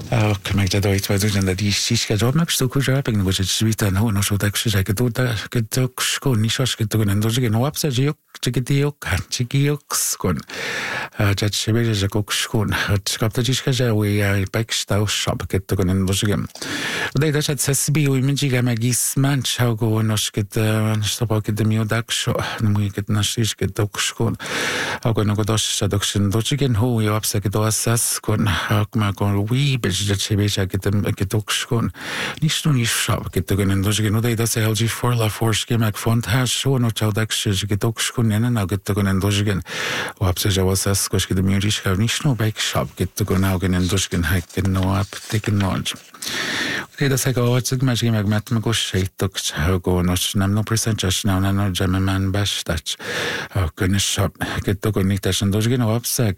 Meg doit was an dí síske job meg stoúra ag go svita an hó so dú go ní go gon an gin op sé tigíoch tigíochs gon sé a go skon skapta tíske sé bestá shop get gon an gin. Dé sé sesbí mindig me gís man se go nos stop de mí da na mu get na sí get doskon a gon go do sin dogin hó op se go gon me go wi sé get skon. Nís no nís shop get gon an gin no dé sé LG for la forske meg font ha so no se get skon in a get gon an gin op se was go de mí ha nís no be shop get gon gin an gin ha no up te no. Dé se go me meg met me go sétocht go nos nem no percent ná no jam man bestat gonne shop get gon ní an gin op se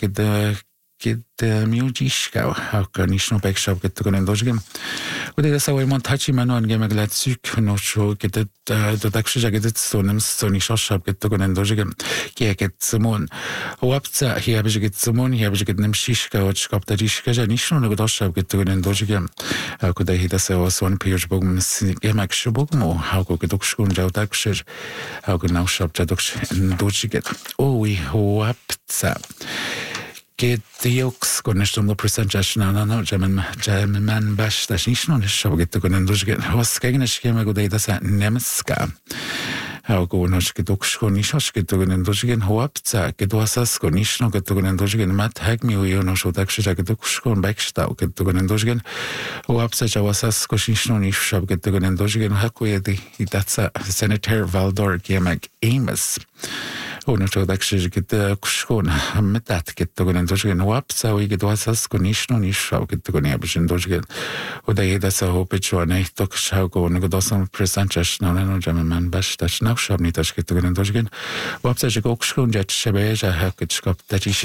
miúdíská gur níos nó beh seb get gon an dogin. Dé sa man tachi man an ge me le suk no get se get sonim soni seb get gon an dogin. Ge get samón. Opsa hi habe get samón, hi habe get nem síska skap a ríske a níos no go seb get gon an dogin. Go hí se son Petersburg ge meg sebogmó ha go get skún ja se ha go ná seb an doget. Í hoapsa. Get diox gon no percent no jam man bash da níos no se get gon an dogin. Hos gegen me go dé nemska. Ha go no get go ní get gon an dogin hoapsa get was go níos no get gon an dogin mat heg mi no so se get go bestá get gon an dogin. Hoapsa was go níos no níos se get gon an dogin ha go i dat Senator Valdor ge meg Amos. No se get skon met dat get gon an dogin hoapsa get was go níos no níos se get gon e an dogin. O dé a hope to se go go do present no jam man best ná se ní get gon an dogin. Hoapsa se go skon jet sebé a ha get skap dat si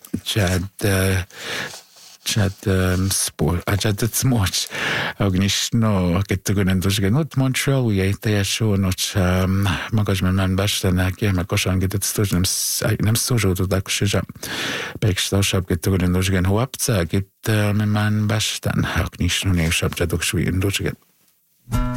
spór a het smót ag níos nó get gon an dogin. No Montreal é seo no magas me man bestan ge me go an get sto nem soú da se betá se get gon an dogin hoapsa get me man bestan ha níos no né se dogí an dogin.